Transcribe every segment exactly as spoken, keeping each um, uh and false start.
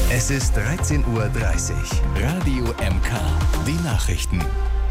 Es ist dreizehn Uhr dreißig. Radio M K, die Nachrichten.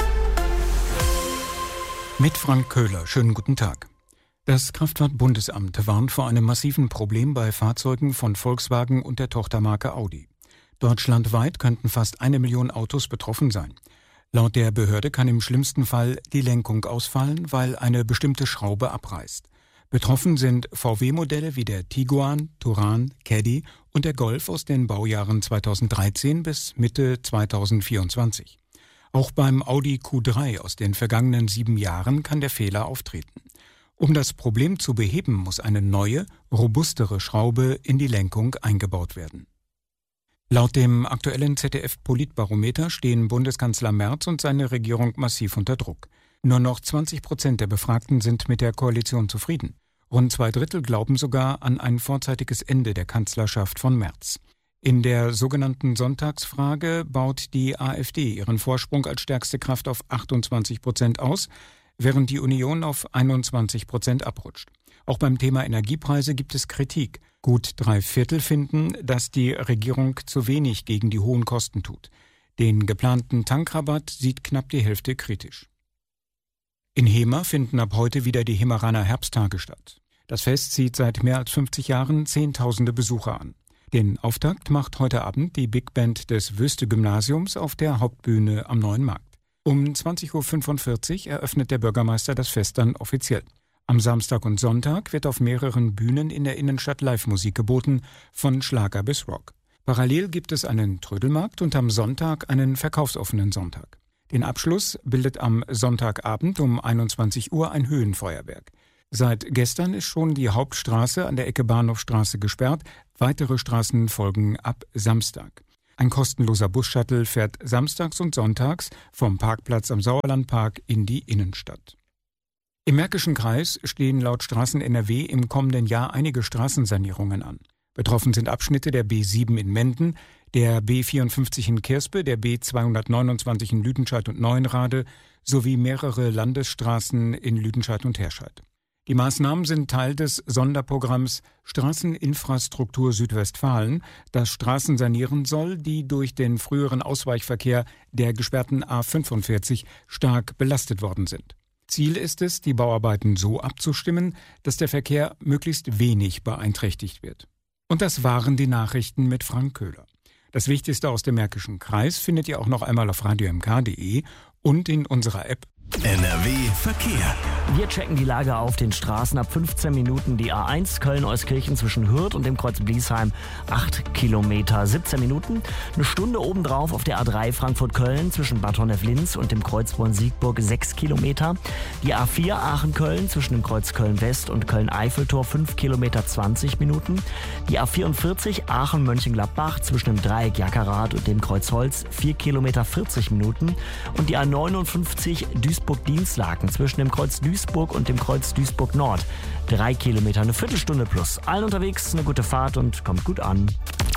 Mit Frank Köhler, schönen guten Tag. Das Kraftfahrt-Bundesamt warnt vor einem massiven Problem bei Fahrzeugen von Volkswagen und der Tochtermarke Audi. Deutschlandweit könnten fast eine Million Autos betroffen sein. Laut der Behörde kann im schlimmsten Fall die Lenkung ausfallen, weil eine bestimmte Schraube abreißt. Betroffen sind V W-Modelle wie der Tiguan, Touran, Caddy und der Golf aus den Baujahren zweitausenddreizehn bis Mitte zweitausendvierundzwanzig. Auch beim Audi Q drei aus den vergangenen sieben Jahren kann der Fehler auftreten. Um das Problem zu beheben, muss eine neue, robustere Schraube in die Lenkung eingebaut werden. Laut dem aktuellen Z D F-Politbarometer stehen Bundeskanzler Merz und seine Regierung massiv unter Druck. Nur noch zwanzig Prozent der Befragten sind mit der Koalition zufrieden. Rund zwei Drittel glauben sogar an ein vorzeitiges Ende der Kanzlerschaft von Merz. In der sogenannten Sonntagsfrage baut die AfD ihren Vorsprung als stärkste Kraft auf achtundzwanzig Prozent aus, während die Union auf einundzwanzig Prozent abrutscht. Auch beim Thema Energiepreise gibt es Kritik. Gut drei Viertel finden, dass die Regierung zu wenig gegen die hohen Kosten tut. Den geplanten Tankrabatt sieht knapp die Hälfte kritisch. In Hemer finden ab heute wieder die Hemeraner Herbsttage statt. Das Fest zieht seit mehr als fünfzig Jahren Zehntausende Besucher an. Den Auftakt macht heute Abend die Big Band des Wüste-Gymnasiums auf der Hauptbühne am Neuen Markt. Um zwanzig Uhr fünfundvierzig eröffnet der Bürgermeister das Fest dann offiziell. Am Samstag und Sonntag wird auf mehreren Bühnen in der Innenstadt Live-Musik geboten, von Schlager bis Rock. Parallel gibt es einen Trödelmarkt und am Sonntag einen verkaufsoffenen Sonntag. Den Abschluss bildet am Sonntagabend um einundzwanzig Uhr ein Höhenfeuerwerk. Seit gestern ist schon die Hauptstraße an der Ecke Bahnhofstraße gesperrt. Weitere Straßen folgen ab Samstag. Ein kostenloser Bus-Shuttle fährt samstags und sonntags vom Parkplatz am Sauerlandpark in die Innenstadt. Im Märkischen Kreis stehen laut Straßen N R W im kommenden Jahr einige Straßensanierungen an. Betroffen sind Abschnitte der B sieben in Menden, der B vierundfünfzig in Kirspe, der B zweihundertneunundzwanzig in Lüdenscheid und Neuenrade sowie mehrere Landesstraßen in Lüdenscheid und Herscheid. Die Maßnahmen sind Teil des Sonderprogramms Straßeninfrastruktur Südwestfalen, das Straßen sanieren soll, die durch den früheren Ausweichverkehr der gesperrten A fünfundvierzig stark belastet worden sind. Ziel ist es, die Bauarbeiten so abzustimmen, dass der Verkehr möglichst wenig beeinträchtigt wird. Und das waren die Nachrichten mit Frank Köhler. Das Wichtigste aus dem Märkischen Kreis findet ihr auch noch einmal auf radio m k punkt de und in unserer App. N R W Verkehr. Wir checken die Lage auf den Straßen. Ab fünfzehn Minuten die A eins Köln-Euskirchen zwischen Hürth und dem Kreuz Bliesheim. acht Kilometer, siebzehn Minuten. Eine Stunde obendrauf auf der A drei Frankfurt-Köln zwischen Bad Honnef-Linz und dem Kreuz Born-Siegburg. sechs Kilometer. Die A vier Aachen-Köln zwischen dem Kreuz Köln-West und Köln-Eiffeltor. fünf Kilometer, zwanzig Minuten. Die A vierundvierzig Aachen-Mönchengladbach zwischen dem Dreieck Jackerath und dem Kreuz Holz. vier Kilometer, vierzig Minuten. Und die A neunundfünfzig Duisburg-Dienstlaken zwischen dem Kreuz Duisburg und dem Kreuz Duisburg Nord. Drei Kilometer, eine Viertelstunde plus. Allen unterwegs eine gute Fahrt und kommt gut an.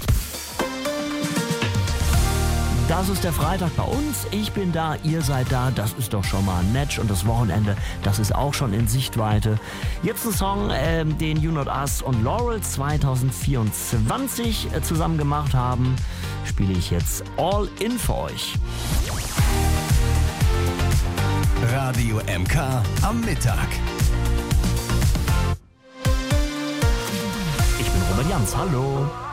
Das ist der Freitag bei uns. Ich bin da, ihr seid da. Das ist doch schon mal ein Match. Und das Wochenende, das ist auch schon in Sichtweite. Jetzt ein Song, äh, den You Not Us und Laurel zweitausendvierundzwanzig äh, zusammen gemacht haben. Spiele ich jetzt All In für euch. Radio M K am Mittag. Ich bin Robert Jans, hallo.